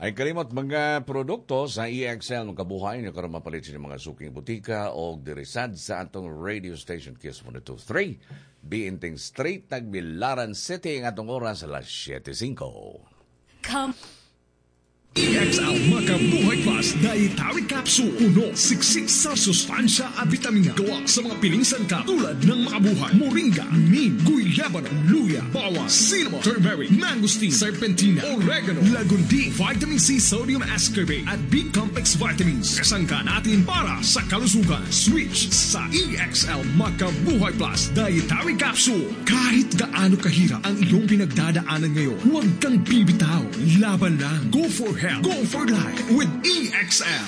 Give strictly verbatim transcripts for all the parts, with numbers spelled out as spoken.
Ay kalimot mga produkto sa E X L ng kabuhayan yung karoon mapalit sa mga suking butika o dirisad sa atong radio station Kiss one oh two point three. Biinting Street, Tagbilaran City ang atong oras alas siyete singko. Come. E X L Makabuhay Plus Dietary Capsule. Uno, siksik sa sustansya at vitamina. Gawa sa mga piling sangkap tulad ng makabuhay, moringa, neem, guyabano, luya, bawang, cinnamon, turmeric, mangosteen, serpentina, oregano, lagundi, vitamin C, sodium ascorbate at B-complex vitamins. Kasangka natin para sa kalusugan. Switch sa E X L Makabuhay Plus Dietary Capsule. Kahit gaano kahirap ang iyong pinagdadaanan ngayon, huwag kang bibitaw. Laban lang. Go for health. Go for life with E X L.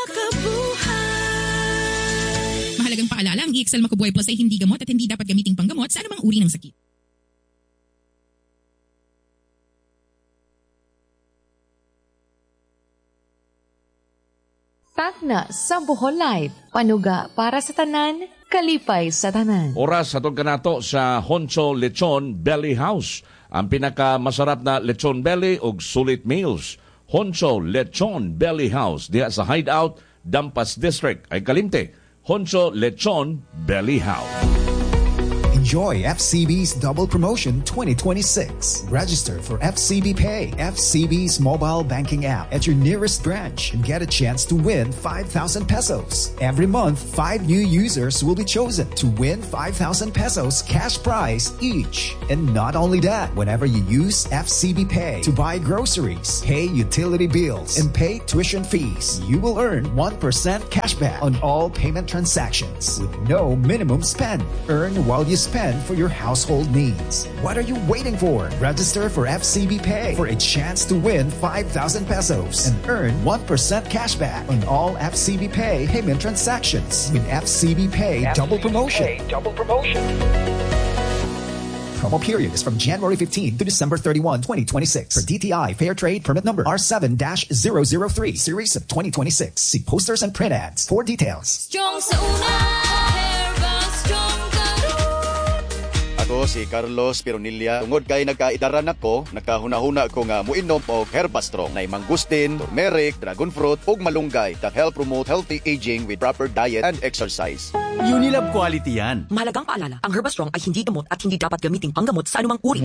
Makabuhay! Mahalagang paalala, ang E X L Makabuhay Plus ay hindi gamot at hindi dapat gamiting panggamot sa anumang uri ng sakit. Tagna sa Bohol Life, panuga para sa tanan, kalipay sa tanan. Oras atong kanato sa Honcho Lechon Belly House. Ang pinakamasarap na lechon belly ug sulit meals. Honcho Lechon Belly House diha sa Hideout, Dampas District. Ay kalimte, Honcho Lechon Belly House. Enjoy F C B's Double Promotion twenty twenty-six. Register for F C B Pay, F C B's mobile banking app at your nearest branch and get a chance to win five thousand pesos. Every month, five new users will be chosen to win five thousand pesos cash prize each. And not only that, whenever you use F C B Pay to buy groceries, pay utility bills, and pay tuition fees, you will earn one percent cashback on all payment transactions with no minimum spend. Earn while you spend for your household needs. What are you waiting for? Register for F C B Pay for a chance to win five thousand pesos and earn one percent cashback on all F C B Pay payment transactions with F C B Pay F C B Double Promotion. Pay Double Promotion. Promo period is from January fifteenth to December thirty-first, twenty twenty-six. For D T I Fair Trade Permit Number R seven dash zero zero three, Series of twenty twenty-six. See posters and print ads for details. Strong sa una, Herba Strong. Ako si Carlos Pironilla. Tungod kay nagkaidaran ako, nagkahuna-huna ko nga muinom og Herbastrong na mangustin, turmeric, dragon fruit ug malunggay that help promote healthy aging with proper diet and exercise. Unilab quality yan. Mahalagang paalala, ang Herbastrong ay hindi gamot at hindi dapat gamiting panggamot sa anumang uri.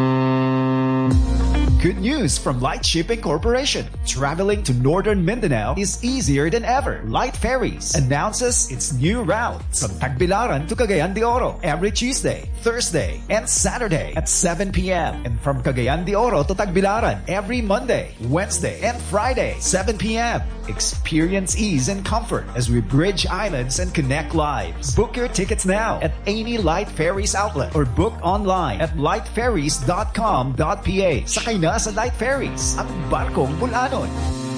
Good news from Light Shipping Corporation. Traveling to Northern Mindanao is easier than ever. Light Ferries announces its new routes from Tagbilaran to Cagayan de Oro every Tuesday, Thursday, and Saturday at seven p.m. and from Cagayan de Oro to Tagbilaran every Monday, Wednesday, and Friday, seven p.m. Experience ease and comfort as we bridge islands and connect lives. Book your tickets now at any Light Ferries outlet or book online at light ferries dot com dot p h. Sakay na sa Light Ferries, ang barkong bulanon.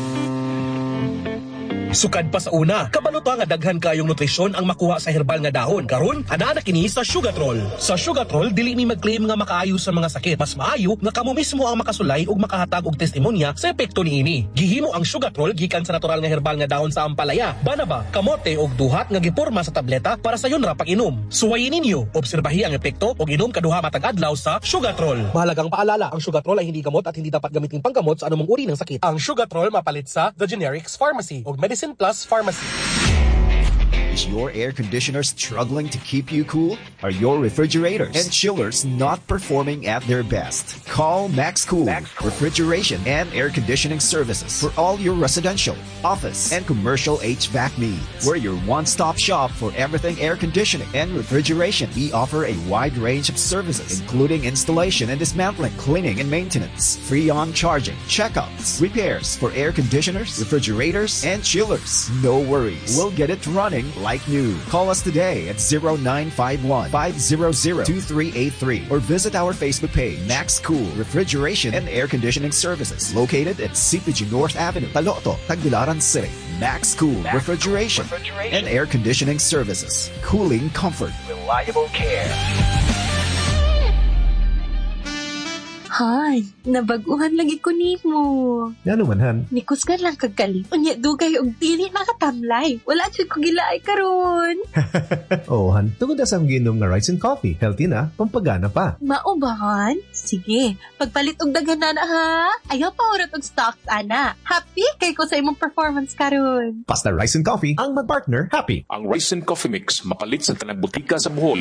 Sukad pa sa una, kabalo to nga daghan kayong nutrisyon ang makuha sa herbal nga dahon. Karon, ana na kini sa Sugatrol. Sa Sugatrol, dili mi mag-claim nga makaayo sa mga sakit. Mas maayo nga kamo mismo ang makasulay ug makahatag og testimonya sa epekto niini. Gihimo ang Sugatrol gikan sa natural nga herbal nga dahon sa ampalaya, banaba, kamote ug duhat nga giporma sa tableta para sa yon ra pag-inom. Suwayin ninyo, obserbahi ang epekto ug inom kaduha matag adlaw sa Sugatrol. Mahalagang paalala, ang Sugatrol ay hindi gamot at hindi dapat gamitin panggamot sa anumang uri ng sakit. Ang Sugatrol mapalit sa The Generics Pharmacy ug Medicine Plus Pharmacy. Is your air conditioner struggling to keep you cool? Are your refrigerators and chillers not performing at their best? Call Max Cool, Max Cool Refrigeration and Air Conditioning Services for all your residential, office, and commercial H V A C needs. We're your one-stop shop for everything air conditioning and refrigeration. We offer a wide range of services, including installation and dismantling, cleaning and maintenance, free on charging, checkups, repairs for air conditioners, refrigerators, and chillers. No worries. We'll get it running like new. Call us today at zero nine five one, five zero zero, two three eight three or visit our Facebook page, Max Cool Refrigeration and Air Conditioning Services, located at C P G North Avenue, Taloto, Tagbilaran City. Max Cool Max Refrigeration, Cool Refrigeration and Air Conditioning Services. Cooling comfort. Reliable care. Han, nabaguhan lagi ko nimo. Ngano man, Han? Nikusgan lang kagkali. Unya dugay og dili makatamlay. Wala jud ko gilaay karon. Oh, Han, tungod asang ginom nga rice and coffee. Healthy na, pampagana pa. Mao ba, Han? Sige, pagpalit og daghan na ha. Ayaw pa urot og stocks ana. Happy kay ko sa imong performance karon. Basta rice and coffee ang mag-partner happy. Ang rice and coffee mix mapalit sa tanang butika sa Bohol.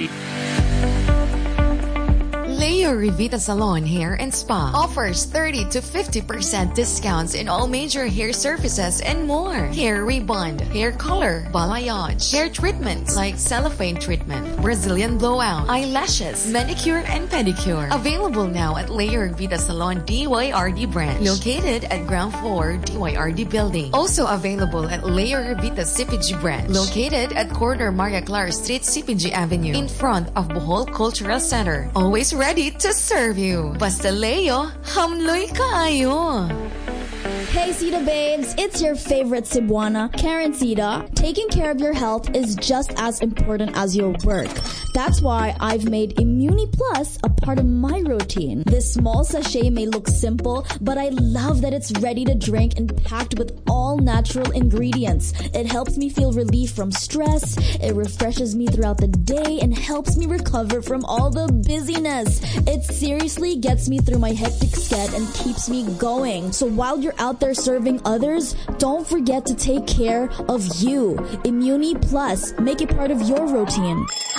Leo Revita Salon Hair and Spa offers thirty to fifty percent discounts in all major hair services and more. Hair rebond, hair color, balayage, hair treatments like cellophane treatment, Brazilian blowout, eyelashes, manicure and pedicure. Available now at Leo Revita Salon D Y R D branch, located at ground floor D Y R D building. Also available at Leo Revita C P G branch, located at corner Maria Clara Street, C P G Avenue, in front of Bohol Cultural Center. Always ready ready to serve you. Basta Leo, hamloy kaayo. Hey Sita babes, it's your favorite Cebuana, Karen Sita. Taking care of your health is just as important as your work. That's why I've made Immuni Plus a part of my routine. This small sachet may look simple, but I love that it's ready to drink and packed with all natural ingredients. It helps me feel relief from stress, it refreshes me throughout the day, and helps me recover from all the busyness. It seriously gets me through my hectic schedule and keeps me going. So while you're out there serving others, don't forget to take care of you. Immuni Plus, make it part of your routine.